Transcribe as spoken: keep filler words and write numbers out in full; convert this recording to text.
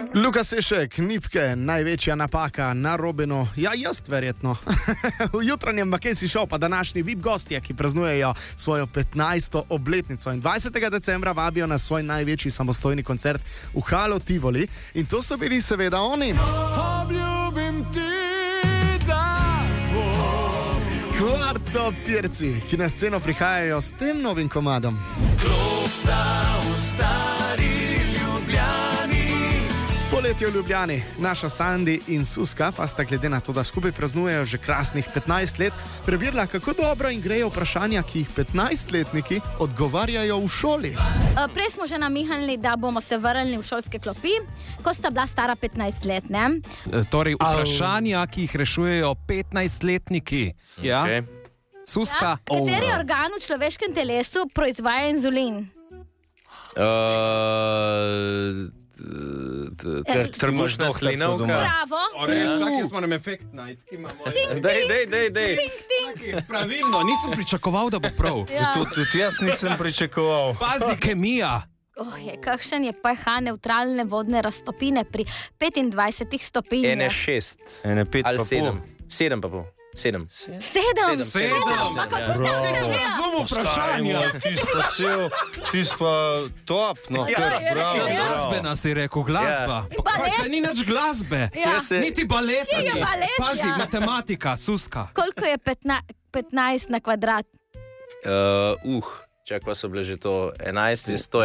Luka Sešek, Nipke, največja napaka na Robinu. Ja, jaz verjetno. V jutranjem Makej si šel, pa današnji V I P gostje, ki praznujejo svojo petnajsto obletnico in dvajsetega decembra vabijo na svoj največji samostojni koncert v Halu Tivoli. In to so bili seveda oni. Obljubim ti, da bom. Kvartopirci, ki na sceno prihajajo s tem novim komadom. Klopca v stari Ljubljani. Poletje v Ljubljani, naša Sandi in Suska pa sta glede na to, da skupaj praznujejo že krasnih petnajst let, preverila, kako dobro jim grejo vprašanja, ki jih petnajstletniki odgovarjajo v šoli. Prej smo že namihnili, da bomo se vrnili v šolske klopi, ko sta bila stara petnajst let, ne? Torej, vprašanja, ki jih rešujejo petnajstletniki. Ja? Okay. Suska. Ja? Kateri organ v človeškem telesu proizvaja inzulin? Uh, Trbušna slinavka. Bravo! Čakaj, jaz moram efekt najti, ki imamo. Dej, dej, dej, dej. Pravilno, nisem pričakoval, da bo prav. Ja. Tudi jaz nisem pričakoval. Pazi, kemija. Oh, je, kakšen je pH nevtralne vodne raztopine pri petindvajsetih stopinjah? Ene šest. Ene pet ali pa sedem. Sedem pa pol. Sedem. Sedem? Sedem. Sedem. Pa kako ste Ne razumem vprašanja. Ti si pa cel, ti si pa top, no. Ja, ja, ja, Bravo, ja. bravo. Glasbena si rekel, glasba. In balet. Pa ni nič glasbe. Ja. se- Niti baleta. Kje je ni. balet, Pazi, ja. matematika, Suska. Koliko je petna, petnajst na kvadrat? Uh, uh, čak pa so bile že to enajst, sto